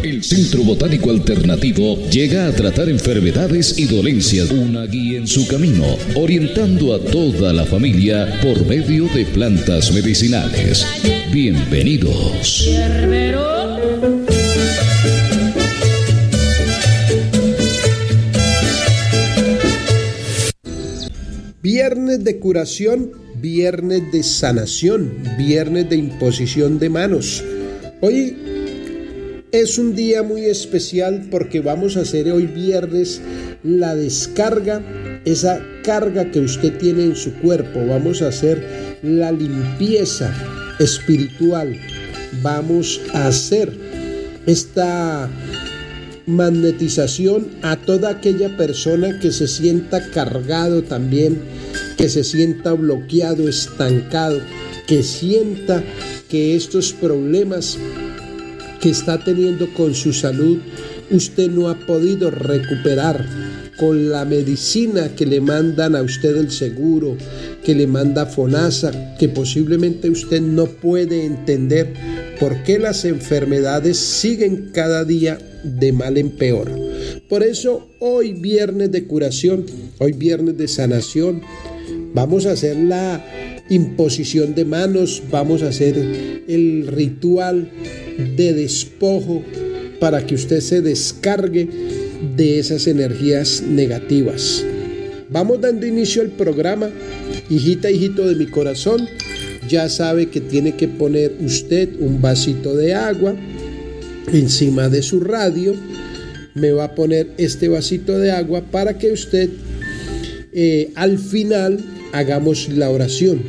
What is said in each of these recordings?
El Centro Botánico Alternativo llega a tratar enfermedades y dolencias. Una guía en su camino, orientando a toda la familia por medio de plantas medicinales. Bienvenidos. Viernes de curación, viernes de sanación, viernes de imposición de manos. Hoy es un día muy especial porque vamos a hacer hoy viernes la descarga, esa carga que usted tiene en su cuerpo. Vamos a hacer la limpieza espiritual. Vamos a hacer esta magnetización a toda aquella persona que se sienta cargado también, que se sienta bloqueado, estancado, que sienta que estos problemas que está teniendo con su salud usted no ha podido recuperar con la medicina que le mandan a usted el seguro, que le manda FONASA, que posiblemente usted no puede entender por qué las enfermedades siguen cada día de mal en peor. Por eso hoy viernes de curación, hoy viernes de sanación, vamos a hacer la imposición de manos, vamos a hacer el ritual de despojo para que usted se descargue de esas energías negativas. Vamos dando inicio al programa. Hijita, hijito de mi corazón, ya sabe que tiene que poner usted un vasito de agua encima de su radio. Me va a poner este vasito de agua para que usted al final hagamos la oración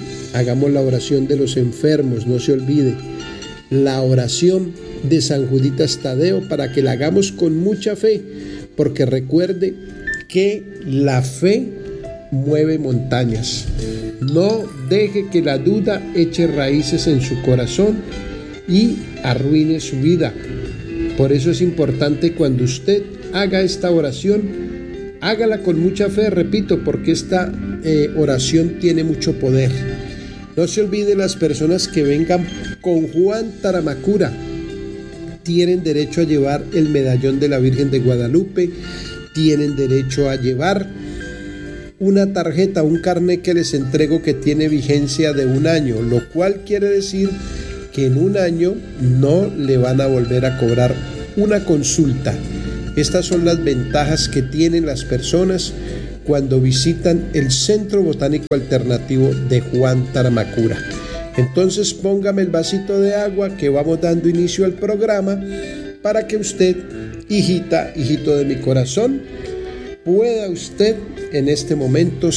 de los enfermos. No se olvide la oración de San Juditas Tadeo, para que la hagamos con mucha fe, porque recuerde que la fe mueve montañas. No deje que la duda eche raíces en su corazón y arruine su vida. Por eso es importante, cuando usted haga esta oración, hágala con mucha fe, repito, porque esta oración tiene mucho poder. No se olvide, las personas que vengan con Juan Taramacura tienen derecho a llevar el medallón de la Virgen de Guadalupe, tienen derecho a llevar una tarjeta, un carnet que les entrego que tiene vigencia de 1 año, lo cual quiere decir que en 1 año no le van a volver a cobrar una consulta. Estas son las ventajas que tienen las personas cuando visitan el Centro Botánico Alternativo de Juan Taramacura. Entonces póngame el vasito de agua que vamos dando inicio al programa, para que usted, hijita, hijito de mi corazón, pueda usted en este momento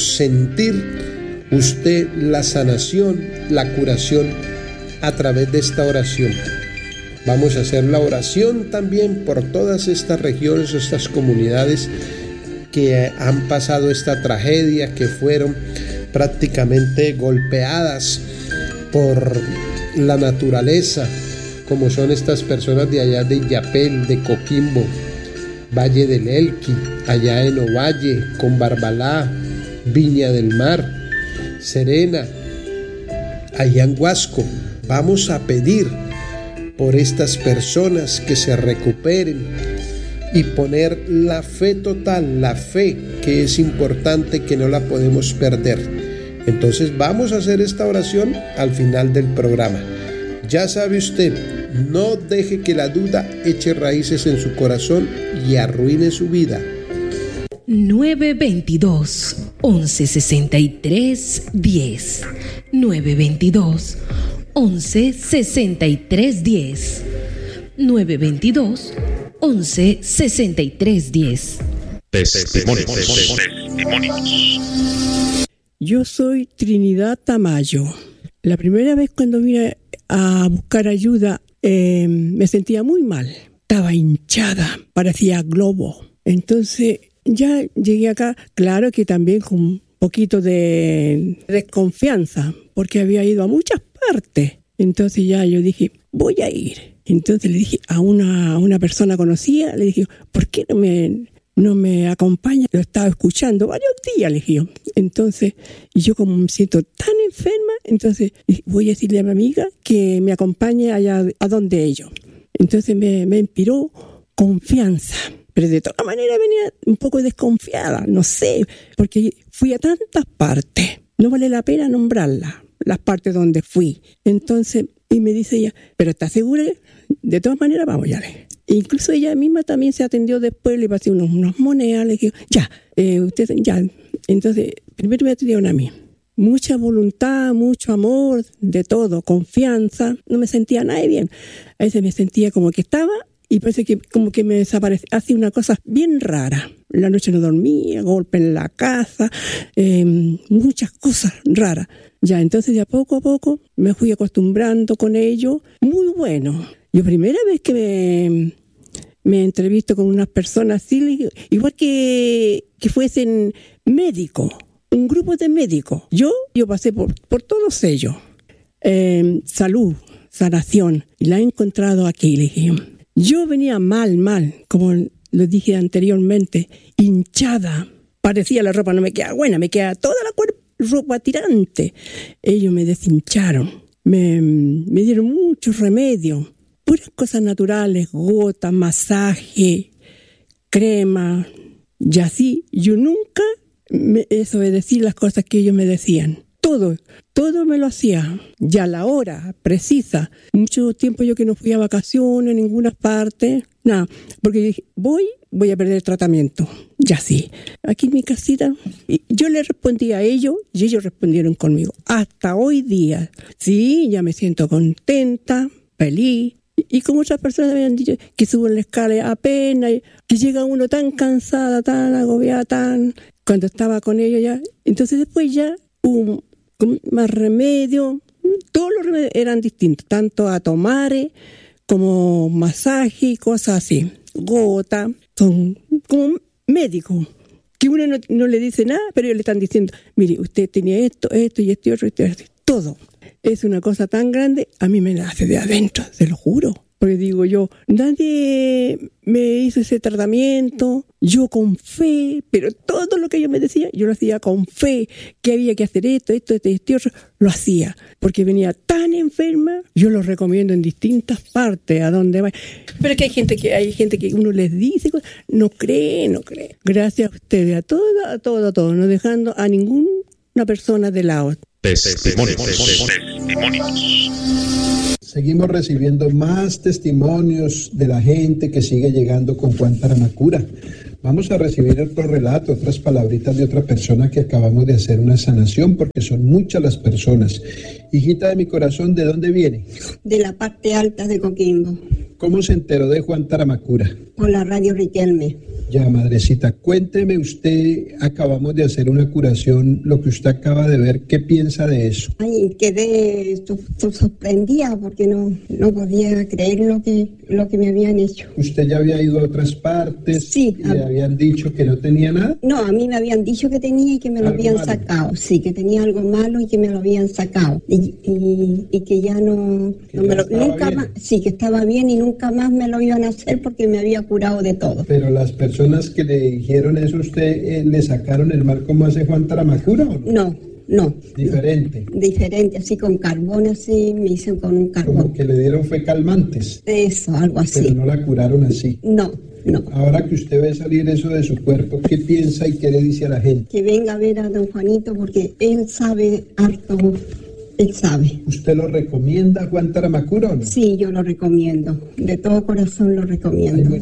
sentir usted la sanación, la curación a través de esta oración. Vamos a hacer la oración también por todas estas regiones, estas comunidades que han pasado esta tragedia, que fueron prácticamente golpeadas por la naturaleza, como son estas personas de allá de Illapel, de Coquimbo, Valle del Elqui, allá en Ovalle, con Barbalá, Viña del Mar, Serena, allá en Huasco. Vamos a pedir por estas personas que se recuperen y poner la fe total, la fe que es importante, que no la podemos perder. Entonces vamos a hacer esta oración al final del programa. Ya sabe usted, no deje que la duda eche raíces en su corazón y arruine su vida. 922 1163 10 922 1163 10 922 1163 10. Testimonios. Yo soy Trinidad Tamayo. La primera vez cuando vine a buscar ayuda me sentía muy mal. Estaba hinchada, parecía globo. Entonces ya llegué acá, claro que también con un poquito de desconfianza, porque había ido a muchas partes. Entonces ya yo dije, voy a ir. Entonces le dije a una persona conocida, le dije, ¿por qué no me acompaña? Lo estaba escuchando varios días, le dije. Entonces, yo como me siento tan enferma, entonces voy a decirle a mi amiga que me acompañe allá a donde ellos. Entonces me inspiró confianza. Pero de todas maneras venía un poco desconfiada, no sé, porque fui a tantas partes. No vale la pena nombrarlas, las partes donde fui. Entonces, y me dice ella, ¿pero estás segura? De todas maneras, vamos, ya. Incluso ella misma también se atendió después, le pasé unas monedas, le dije, usted, ya. Entonces, primero me atendieron a mí. Mucha voluntad, mucho amor, de todo, confianza. No me sentía nada bien. A veces me sentía como que estaba y parece que como que me desaparecía. Hacía una cosa bien rara. La noche no dormía, golpe en la casa, muchas cosas raras. Ya, entonces de a poco me fui acostumbrando con ello. Muy bueno. Yo primera vez que me entrevisto con unas personas así, igual que fuesen médicos, un grupo de médicos. Yo pasé por todos ellos. Salud, sanación, y la he encontrado aquí, le dije. Yo venía mal, como lo dije anteriormente, hinchada. Parecía la ropa no me queda buena, me queda toda la ropa tirante. Ellos me deshincharon, me dieron muchos remedios, puras cosas naturales, gotas, masaje, crema, y así. Yo nunca me desobedecí las cosas que ellos me decían. Todo me lo hacía, ya a la hora precisa. Mucho tiempo yo que no fui a vacaciones, en ninguna parte, nada, porque dije, voy a perder el tratamiento, ya sí. Aquí en mi casita, yo le respondí a ellos y ellos respondieron conmigo. Hasta hoy día, sí, ya me siento contenta, feliz. Y como otras personas me habían dicho que suben la escala apenas, que llega uno tan cansada, tan agobiada, cuando estaba con ellos ya. Entonces después ya hubo más remedio, todos los remedios eran distintos, tanto a tomar como masaje y cosas así, gota, son como médicos, que uno no le dice nada, pero ellos le están diciendo, mire, usted tenía esto y este otro, todo. Es una cosa tan grande, a mí me la hace de adentro, se lo juro. Porque digo yo, nadie me hizo ese tratamiento, yo con fe, pero todo lo que ellos me decían, yo lo hacía con fe, que había que hacer esto, lo hacía. Porque venía tan enferma, yo lo recomiendo en distintas partes, a donde va. Pero que hay gente que uno les dice, no cree. Gracias a ustedes, a todo, no dejando a ninguna persona de lado. Testimonios. Seguimos recibiendo más testimonios de la gente que sigue llegando con Juan Taramacura. Vamos a recibir otro relato, otras palabritas de otra persona que acabamos de hacer una sanación, porque son muchas las personas. Hijita de mi corazón, ¿de dónde viene? De la parte alta de Coquimbo. ¿Cómo se enteró de Juan Taramacura? Por la radio Riquelme. Ya, madrecita, cuénteme usted, acabamos de hacer una curación, lo que usted acaba de ver, ¿qué piensa de eso? Ay, quedé sorprendida porque no podía creer lo que me habían hecho. ¿Usted ya había ido a otras partes? Sí. ¿Y le habían dicho que no tenía nada? No, a mí me habían dicho que tenía y que me lo habían sacado. Sí, que tenía algo malo y que me lo habían sacado. Y que ya nunca más, sí, que estaba bien y nunca más me lo iban a hacer porque me había curado de todo. Pero las personas que le dijeron eso, ¿usted le sacaron el mal como hace Juan Taramacura o no? No. Diferente, así con carbón, así me hicieron con un carbón. Como que le dieron fue calmantes. Eso, algo así. Pero no la curaron así. No. Ahora que usted ve salir eso de su cuerpo, ¿qué piensa y qué le dice a la gente? Que venga a ver a don Juanito porque él sabe harto. Él sabe. ¿Usted lo recomienda, Juan Taramacura, o no? Sí, yo lo recomiendo. De todo corazón lo recomiendo.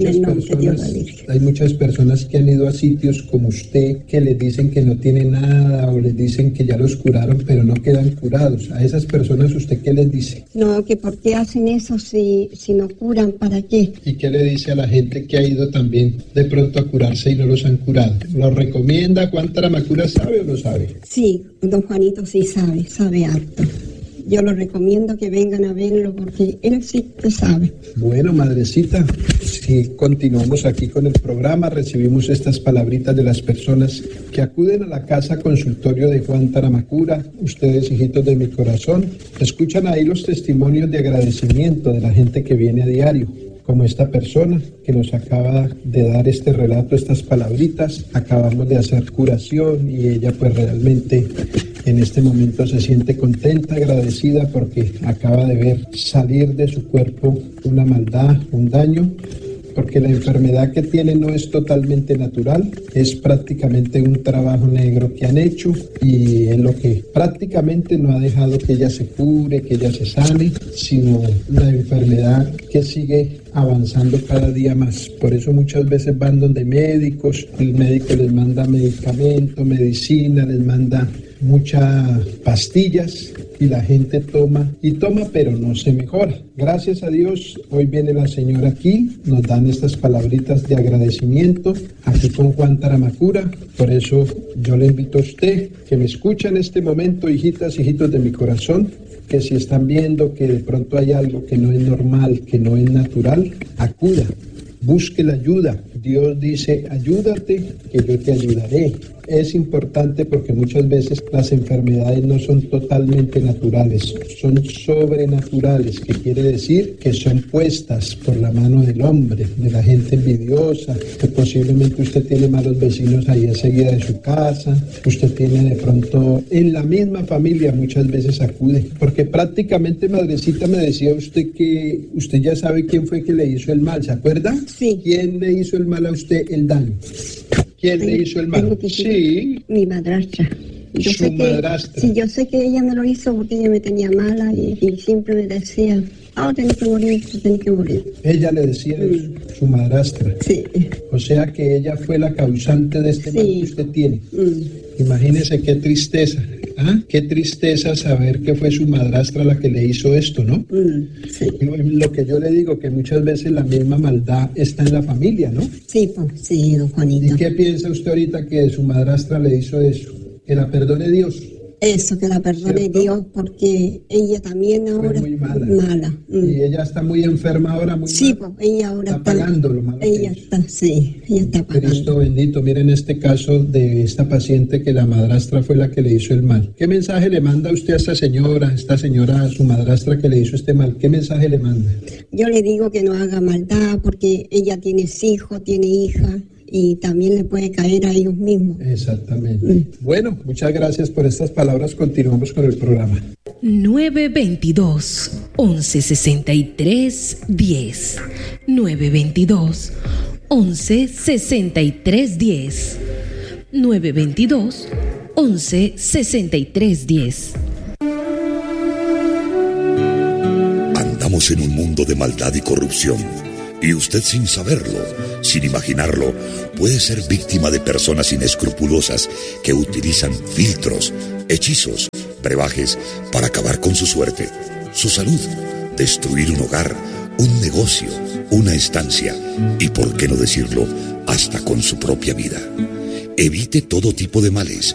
Hay muchas personas que han ido a sitios como usted que les dicen que no tienen nada o les dicen que ya los curaron, pero no quedan curados. A esas personas, ¿usted qué les dice? No, que por qué hacen eso si no curan, ¿para qué? ¿Y qué le dice a la gente que ha ido también de pronto a curarse y no los han curado? ¿Lo recomienda? ¿Juan Taramacura sabe o no sabe? Sí, don Juanito sí sabe harto. Yo lo recomiendo que vengan a verlo porque él sí que sabe. Bueno, madrecita, si continuamos aquí con el programa, recibimos estas palabritas de las personas que acuden a la casa consultorio de Juan Taramacura. Ustedes, hijitos de mi corazón, escuchan ahí los testimonios de agradecimiento de la gente que viene a diario, como esta persona que nos acaba de dar este relato, estas palabritas. Acabamos de hacer curación y ella pues realmente en este momento se siente contenta, agradecida porque acaba de ver salir de su cuerpo una maldad, un daño, porque la enfermedad que tiene no es totalmente natural, es prácticamente un trabajo negro que han hecho y es lo que prácticamente no ha dejado que ella se cure, que ella se sane, sino la enfermedad que sigue avanzando cada día más. Por eso muchas veces van donde médicos, el médico les manda medicamento, medicina, les manda muchas pastillas y la gente toma y toma, pero no se mejora. Gracias a Dios, hoy viene la señora aquí, nos dan estas palabritas de agradecimiento aquí con Juan Taramacura. Por eso yo le invito a usted que me escucha en este momento, hijitas, hijitos de mi corazón, que si están viendo que de pronto hay algo que no es normal, que no es natural, acuda, busque la ayuda. Dios dice, ayúdate, que yo te ayudaré. Es importante porque muchas veces las enfermedades no son totalmente naturales, son sobrenaturales, que quiere decir que son puestas por la mano del hombre, de la gente envidiosa, que posiblemente usted tiene malos vecinos ahí enseguida de su casa, usted tiene de pronto en la misma familia, muchas veces acude, porque prácticamente, madrecita, me decía usted que usted ya sabe quién fue que le hizo el mal, ¿se acuerda? Sí. ¿Quién le hizo el mal a usted, el daño? ¿Quién le hizo el mal? Sí. Mi madrastra. Su madrastra. Sí, yo sé que ella me lo hizo porque ella me tenía mala y siempre me decía, tenés que morir, tenés que morir. Ella le decía su madrastra. Sí. O sea que ella fue la causante de este mal que usted tiene. Imagínese qué tristeza. Qué tristeza saber que fue su madrastra la que le hizo esto, ¿no? Sí. Lo que yo le digo, que muchas veces la misma maldad está en la familia, ¿no? Sí, pues, sí, don Juanito. ¿Y qué piensa usted ahorita que su madrastra le hizo eso? ¿Que la perdone Dios? Eso, que la perdone Dios, porque ella también ahora fue muy mala. Y ella está muy enferma ahora, muy sí, mala. Pues ella ahora está pagando lo malo. Ella está pagando. Cristo bendito, miren este caso de esta paciente que la madrastra fue la que le hizo el mal. ¿Qué mensaje le manda usted a esta señora, a su madrastra que le hizo este mal? ¿Qué mensaje le manda? Yo le digo que no haga maldad porque ella tiene hijos, tiene hija. Y también le puede caer a ellos mismos. Exactamente. Bueno, muchas gracias por estas palabras. Continuamos con el programa. 922-1163-10. 922-1163-10. 922-1163-10. Andamos en un mundo de maldad y corrupción. Y usted, sin saberlo, sin imaginarlo, puede ser víctima de personas inescrupulosas que utilizan filtros, hechizos, brebajes para acabar con su suerte, su salud, destruir un hogar, un negocio, una estancia y, por qué no decirlo, hasta con su propia vida. Evite todo tipo de males.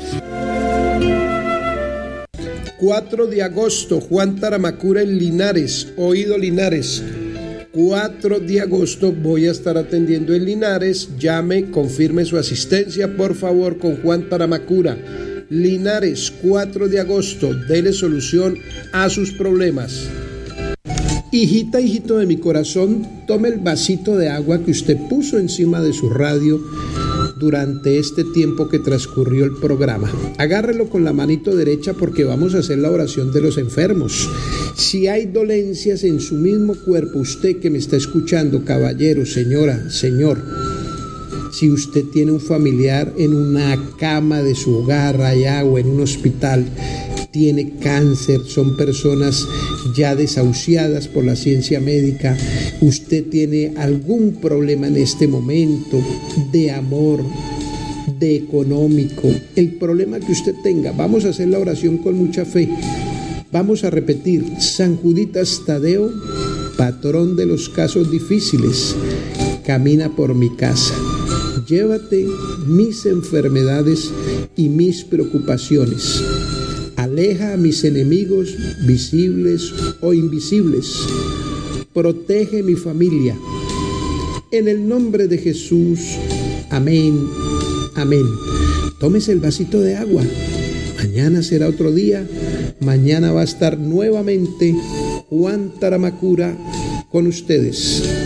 4 de agosto, Juan Taramacura en Linares, Oído Linares. 4 de agosto voy a estar atendiendo en Linares. Llame, confirme su asistencia, por favor, con Juan Taramacura. Linares, 4 de agosto, dele solución a sus problemas. Hijita, hijito de mi corazón, tome el vasito de agua que usted puso encima de su radio durante este tiempo que transcurrió el programa. Agárrelo con la manito derecha porque vamos a hacer la oración de los enfermos. Si hay dolencias en su mismo cuerpo, usted que me está escuchando, caballero, señora, señor, si usted tiene un familiar en una cama de su hogar allá o en un hospital, tiene cáncer, son personas ya desahuciadas por la ciencia médica, usted tiene algún problema en este momento de amor, de económico, el problema que usted tenga, vamos a hacer la oración con mucha fe. Vamos a repetir: San Juditas Tadeo, patrón de los casos difíciles, camina por mi casa. Llévate mis enfermedades y mis preocupaciones. Aleja a mis enemigos visibles o invisibles. Protege mi familia. En el nombre de Jesús. Amén. Amén. Tómese el vasito de agua. Mañana será otro día. Mañana va a estar nuevamente Juan Taramacura con ustedes.